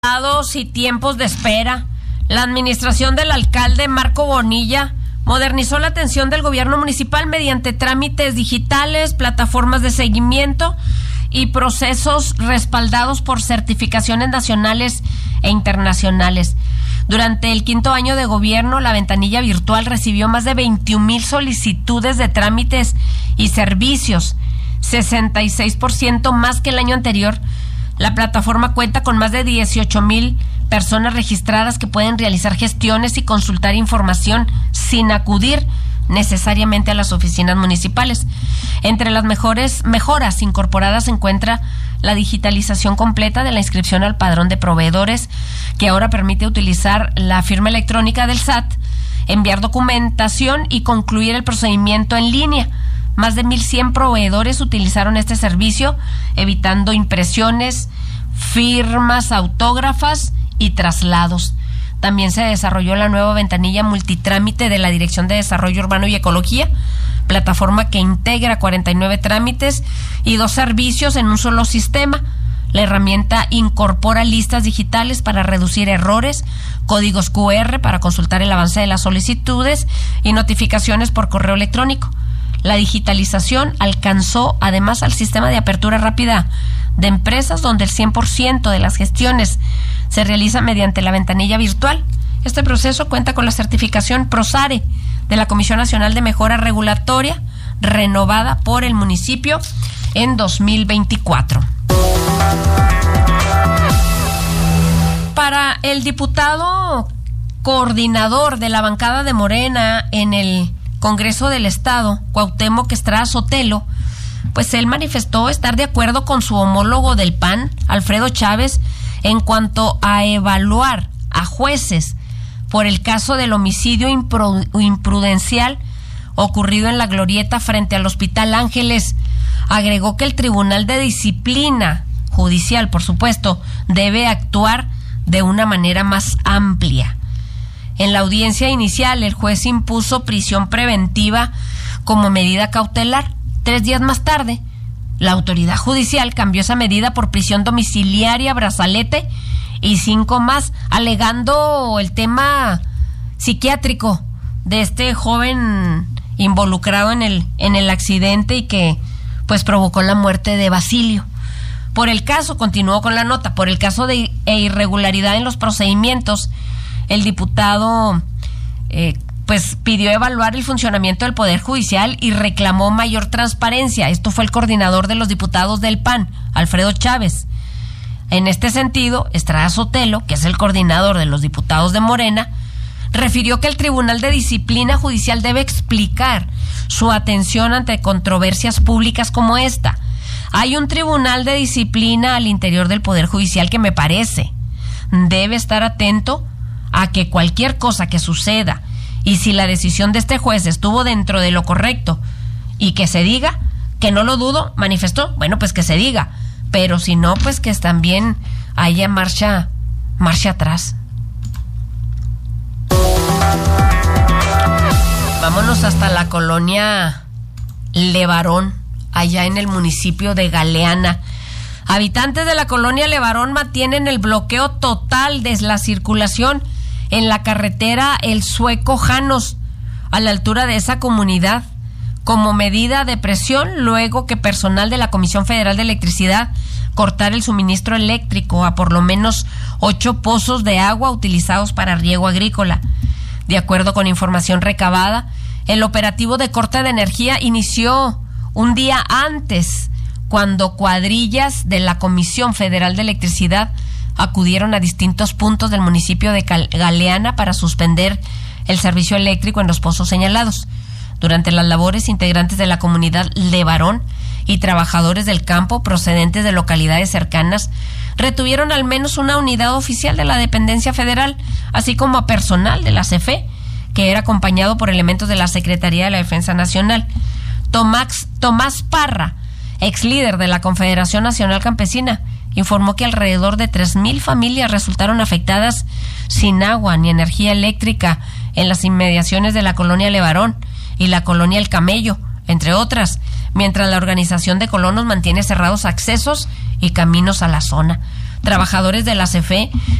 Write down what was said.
Y tiempos de espera. La administración del alcalde Marco Bonilla modernizó la atención del gobierno municipal mediante trámites digitales, plataformas de seguimiento y procesos respaldados por certificaciones nacionales e internacionales. Durante el 5º año de gobierno, la ventanilla virtual recibió más de 21,000 solicitudes de trámites y servicios, 66% más que el año anterior. La plataforma cuenta con más de 18,000 personas registradas que pueden realizar gestiones y consultar información sin acudir necesariamente a las oficinas municipales. Entre las mejores mejoras incorporadas se encuentra la digitalización completa de la inscripción al padrón de proveedores, que ahora permite utilizar la firma electrónica del SAT, enviar documentación y concluir el procedimiento en línea. Más de 1,100 proveedores utilizaron este servicio, evitando impresiones, firmas autógrafas y traslados. También se desarrolló la nueva ventanilla multitrámite de la Dirección de Desarrollo Urbano y Ecología, plataforma que integra 49 trámites y 2 servicios en un solo sistema. La herramienta incorpora listas digitales para reducir errores, códigos QR para consultar el avance de las solicitudes y notificaciones por correo electrónico. La digitalización alcanzó además al sistema de apertura rápida de empresas, donde el 100% de las gestiones se realiza mediante la ventanilla virtual. Este proceso cuenta con la certificación PROSARE de la Comisión Nacional de Mejora Regulatoria, renovada por el municipio en 2024. Para el diputado coordinador de la bancada de Morena en el Congreso del Estado, Cuauhtémoc Estrada Sotelo, pues él manifestó estar de acuerdo con su homólogo del PAN, Alfredo Chávez, en cuanto a evaluar a jueces por el caso del homicidio imprudencial ocurrido en la glorieta frente al Hospital Ángeles. Agregó que el Tribunal de Disciplina Judicial, por supuesto, debe actuar de una manera más amplia. En la audiencia inicial, el juez impuso prisión preventiva como medida cautelar. 3 días más tarde, la autoridad judicial cambió esa medida por prisión domiciliaria, brazalete y 5 más, alegando el tema psiquiátrico de este joven involucrado en el accidente y que pues provocó la muerte de Basilio. Por el caso, continuó con la nota, por el caso de irregularidad en los procedimientos, el diputado pues pidió evaluar el funcionamiento del Poder Judicial y reclamó mayor transparencia. Esto fue el coordinador de los diputados del PAN, Alfredo Chávez. En este sentido, Estrada Sotelo, que es el coordinador de los diputados de Morena, refirió que el Tribunal de Disciplina Judicial debe explicar su atención ante controversias públicas como esta. Hay un Tribunal de Disciplina al interior del Poder Judicial que, me parece, debe estar atento a que cualquier cosa que suceda, y si la decisión de este juez estuvo dentro de lo correcto y que se diga, que no lo dudo, manifestó, bueno, pues que se diga, pero si no, pues que también haya marcha atrás. Vámonos hasta la colonia Levarón, allá en el municipio de Galeana. Habitantes de la colonia Levarón mantienen el bloqueo total de la circulación en la carretera El Sueco-Janos, a la altura de esa comunidad, como medida de presión luego que personal de la Comisión Federal de Electricidad cortara el suministro eléctrico a por lo menos 8 pozos de agua utilizados para riego agrícola. De acuerdo con información recabada, el operativo de corte de energía inició un día antes, cuando cuadrillas de la Comisión Federal de Electricidad acudieron a distintos puntos del municipio de Galeana para suspender el servicio eléctrico en los pozos señalados. Durante las labores, integrantes de la comunidad Levarón y trabajadores del campo procedentes de localidades cercanas retuvieron al menos una unidad oficial de la dependencia federal, así como a personal de la CFE, que era acompañado por elementos de la Secretaría de la Defensa Nacional. Tomás Parra, ex líder de la Confederación Nacional Campesina, informó que alrededor de 3,000 familias resultaron afectadas sin agua ni energía eléctrica en las inmediaciones de la colonia Levarón y la colonia El Camello, entre otras, mientras la organización de colonos mantiene cerrados accesos y caminos a la zona. trabajadores de la CFE